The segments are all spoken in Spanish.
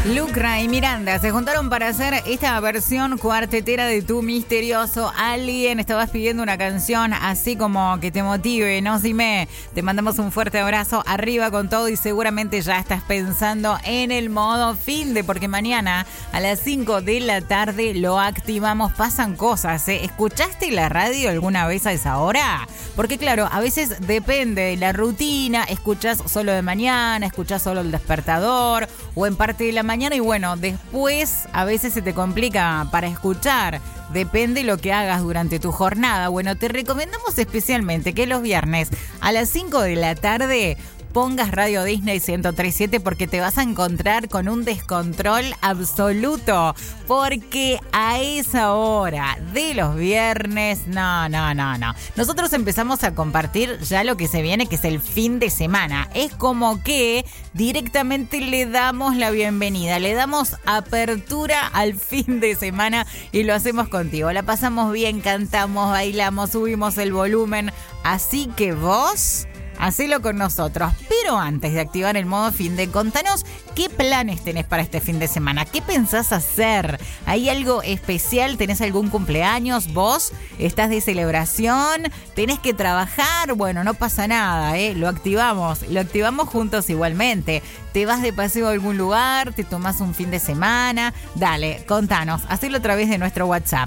Lucra y Miranda se juntaron para hacer esta versión cuartetera de Tu Misterioso Alguien. Estabas pidiendo una canción así como que te motive, ¿no, Simé? Te mandamos un fuerte abrazo, arriba con todo, y seguramente ya estás pensando en el modo finde, porque mañana a las 5 de la tarde lo activamos. Pasan cosas, ¿eh? ¿Escuchaste la radio alguna vez a esa hora? Porque claro, a veces depende de la rutina, escuchás solo de mañana, escuchás solo el despertador o en parte de la mañana, y bueno, después a veces se te complica para escuchar. Depende lo que hagas durante tu jornada. Bueno, te recomendamos especialmente que los viernes a las 5 de la tarde pongas Radio Disney 103.7, porque te vas a encontrar con un descontrol absoluto. Porque a esa hora de los viernes, no. Nosotros empezamos a compartir ya lo que se viene, que es el fin de semana. Es como que directamente le damos la bienvenida, le damos apertura al fin de semana y lo hacemos contigo. La pasamos bien, cantamos, bailamos, subimos el volumen. Así que vos hacelo con nosotros. Pero antes de activar el modo finde, contanos qué planes tenés para este fin de semana. ¿Qué pensás hacer? ¿Hay algo especial? ¿Tenés algún cumpleaños? ¿Vos estás de celebración? ¿Tenés que trabajar? Bueno, no pasa nada, ¿eh? Lo activamos juntos igualmente. ¿Te vas de paseo a algún lugar? ¿Te tomás un fin de semana? Dale, contanos. Hacelo a través de nuestro WhatsApp.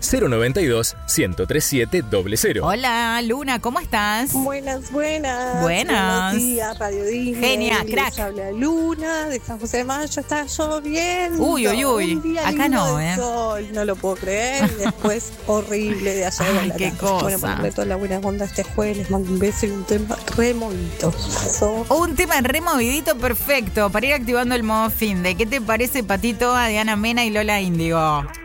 092-103700. Hola, Luna, ¿cómo estás? Buenas. Buenos días, Radio Disney. Genia, crack. Les habla Luna, de San José de Mayo, está lloviendo. Uy. Un día Acá lindo no, de sol, no lo puedo creer. Y después horrible de allá de Ay, qué cosa. Bueno, para darle toda la buena onda este jueves, les mando un beso y un tema removidito. Un tema removidito perfecto para ir activando el modo finde. ¿Qué te parece, Patito, a Diana Mena y Lola Índigo?